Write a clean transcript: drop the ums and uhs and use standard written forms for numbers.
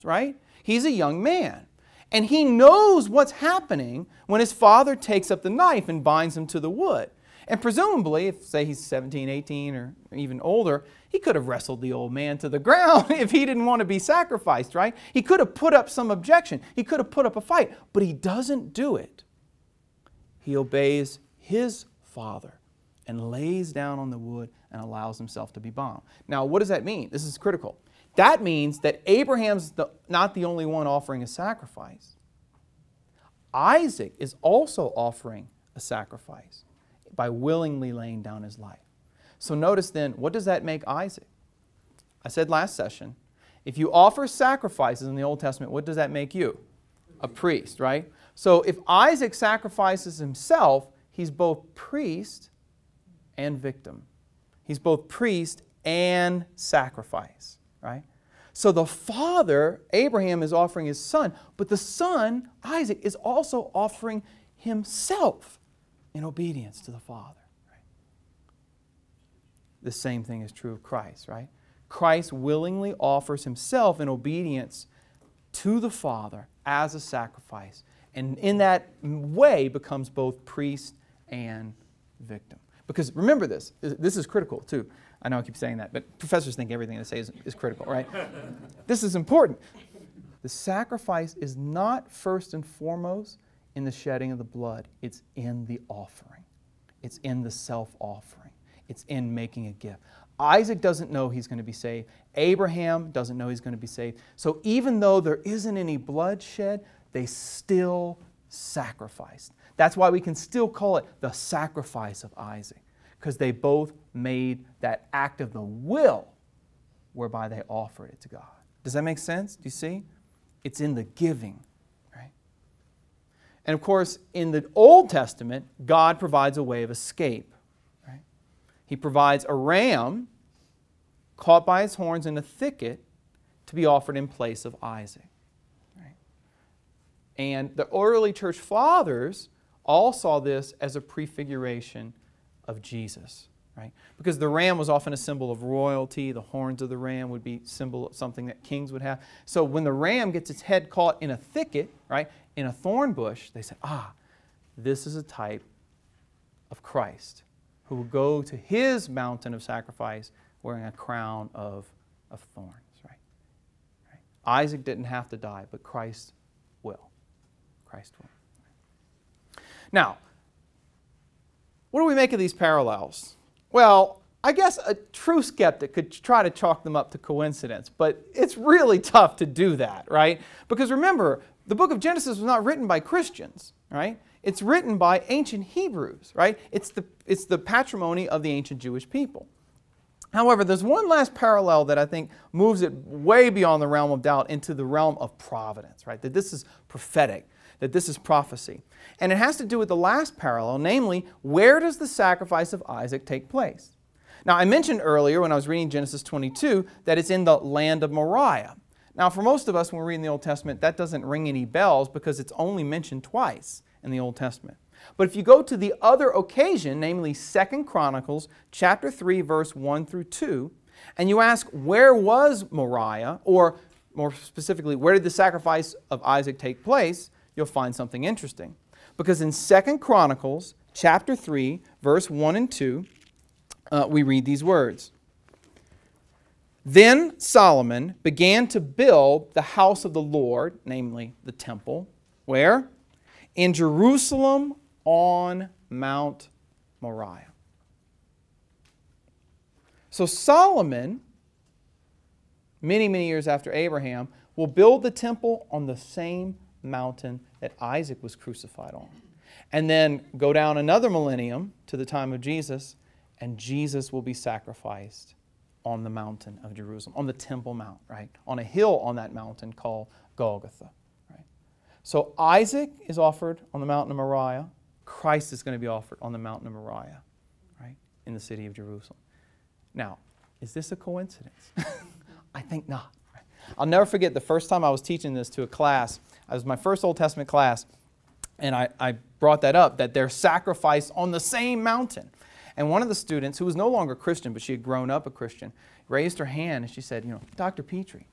right? He's a young man. And he knows what's happening when his father takes up the knife and binds him to the wood. And presumably, if say he's 17, 18, or even older, he could have wrestled the old man to the ground if he didn't want to be sacrificed, right? He could have put up some objection. He could have put up a fight, but he doesn't do it. He obeys his father and lays down on the wood and allows himself to be bound. Now, what does that mean? This is critical. That means that Abraham's not the only one offering a sacrifice. Isaac is also offering a sacrifice by willingly laying down his life. So notice then, what does that make Isaac? I said last session, if you offer sacrifices in the Old Testament, what does that make you? A priest, right? So if Isaac sacrifices himself, he's both priest and victim. He's both priest and sacrifice. Right? So the father, Abraham, is offering his son, but the son, Isaac, is also offering himself in obedience to the father. Right? The same thing is true of Christ, right? Christ willingly offers himself in obedience to the Father as a sacrifice, and in that way becomes both priest and victim. Because remember this is critical too. I know I keep saying that, but professors think everything they say is critical, right? This is important. The sacrifice is not first and foremost in the shedding of the blood. It's in the offering. It's in the self-offering. It's in making a gift. Isaac doesn't know he's going to be saved. Abraham doesn't know he's going to be saved. So even though there isn't any bloodshed, they still sacrificed. That's why we can still call it the sacrifice of Isaac, because they both made that act of the will whereby they offered it to God. Does that make sense? Do you see? It's in the giving, right? And of course, in the Old Testament, God provides a way of escape, right? He provides a ram caught by its horns in a thicket to be offered in place of Isaac. Right? And the early church fathers all saw this as a prefiguration of Jesus. Right? Because the ram was often a symbol of royalty. The horns of the ram would be symbol of something that kings would have. So when the ram gets its head caught in a thicket, right, in a thorn bush, they said, this is a type of Christ who will go to his mountain of sacrifice wearing a crown of thorns. Right? Isaac didn't have to die, but Christ will. Christ will. Now, what do we make of these parallels? Well, I guess a true skeptic could try to chalk them up to coincidence, but it's really tough to do that, right? Because remember, the book of Genesis was not written by Christians, right? It's written by ancient Hebrews, right? It's the patrimony of the ancient Jewish people. However, there's one last parallel that I think moves it way beyond the realm of doubt into the realm of providence, right? That this is prophetic, that this is prophecy. And it has to do with the last parallel, namely, where does the sacrifice of Isaac take place? Now, I mentioned earlier when I was reading Genesis 22 that it's in the land of Moriah. Now, for most of us, when we're reading the Old Testament, that doesn't ring any bells because it's only mentioned twice in the Old Testament. But if you go to the other occasion, namely 2 Chronicles chapter 3, verse 1 through 2, and you ask, where was Moriah, or more specifically, where did the sacrifice of Isaac take place, you'll find something interesting. Because in 2 Chronicles chapter 3, verse 1 and 2, we read these words. Then Solomon began to build the house of the Lord, namely the temple. Where? In Jerusalem on Mount Moriah. So Solomon, many, many years after Abraham, will build the temple on the same mountain that Isaac was crucified on. And then go down another millennium to the time of Jesus, and Jesus will be sacrificed on the mountain of Jerusalem, on the Temple Mount, right? On a hill on that mountain called Golgotha, right? So Isaac is offered on the mountain of Moriah. Christ is going to be offered on the mountain of Moriah, right? In the city of Jerusalem. Now, is this a coincidence? I think not. Right? I'll never forget the first time I was teaching this to a class. It was my first Old Testament class, and I brought that up, that they're sacrificed on the same mountain. And one of the students, who was no longer Christian, but she had grown up a Christian, raised her hand and she said, Dr. Petrie,